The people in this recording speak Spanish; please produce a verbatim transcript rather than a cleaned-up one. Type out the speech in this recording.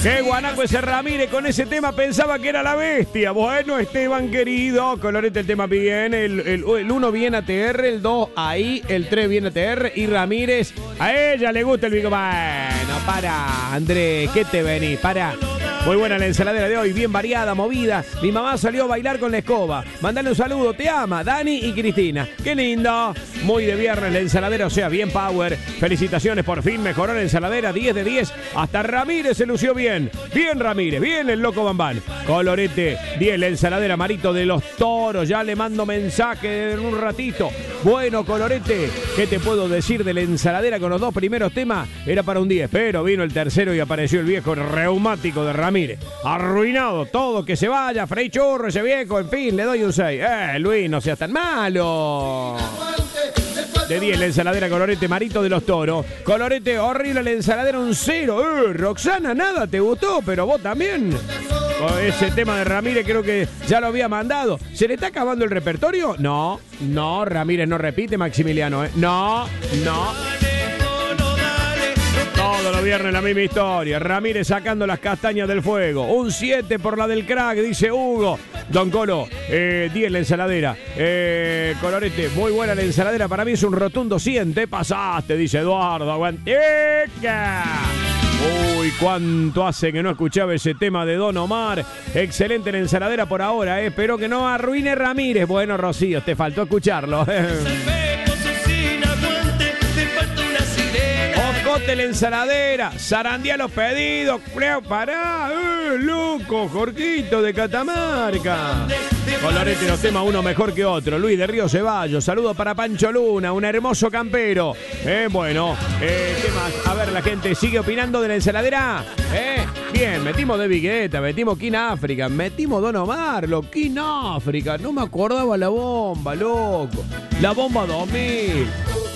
Qué guanaco ese Ramírez, con ese tema pensaba que era la bestia. Bueno, Esteban querido, colorete el tema bien, el, el, el uno bien A T R, el dos ahí, el tres bien A T R y Ramírez, a ella le gusta el bico. Bueno, para, Andrés, ¿qué te venís? Para. Muy buena la ensaladera de hoy, bien variada, movida. Mi mamá salió a bailar con la escoba. Mandale un saludo, te ama, Dani y Cristina. ¡Qué lindo! Muy de viernes la ensaladera, o sea, bien power. Felicitaciones, por fin mejoró la ensaladera, diez de diez. Hasta Ramírez se lució bien. Bien Ramírez, bien el loco Bambán. Colorete, diez la ensaladera, Marito de los Toros. Ya le mando mensaje en un ratito. Bueno, Colorete, ¿qué te puedo decir de la ensaladera con los dos primeros temas? Era para un diez, pero vino el tercero y apareció el viejo reumático de Ramírez. Mire, arruinado todo, que se vaya, Frei Churro, ese viejo, en fin, le doy un seis. Eh, Luis, no seas tan malo. De diez la ensaladera Colorete, Marito de los Toros. Colorete, horrible la ensaladera, un cero. Eh, Roxana, nada te gustó, pero vos también. Oh, ese tema de Ramírez creo que ya lo había mandado. ¿Se le está acabando el repertorio? No, no, Ramírez no repite, Maximiliano, ¿eh? No, no. Todos los viernes la misma historia. Ramírez sacando las castañas del fuego. Un siete por la del crack, dice Hugo. Don Colo, eh, diez la ensaladera. Eh, Colorete, muy buena la ensaladera. Para mí es un rotundo cien. Te pasaste, dice Eduardo. Aguanteca. Uy, cuánto hace que no escuchaba ese tema de Don Omar. Excelente la ensaladera por ahora, eh. Espero que no arruine Ramírez. Bueno, Rocío, te faltó escucharlo. Ocote la ensaladera, zarandía los pedidos, creo, pará, eh, loco, Jorquito de Catamarca. Colorete los temas uno mejor que otro. Luis de Río Ceballos, saludo para Pancho Luna, un hermoso campero. Eh, bueno, eh, ¿qué más? A ver, la gente sigue opinando de la ensaladera. Eh, bien, metimos de Vigueta, metimos King África, metimos Don Omar, lo King África, no me acordaba la bomba, loco. La bomba dos mil.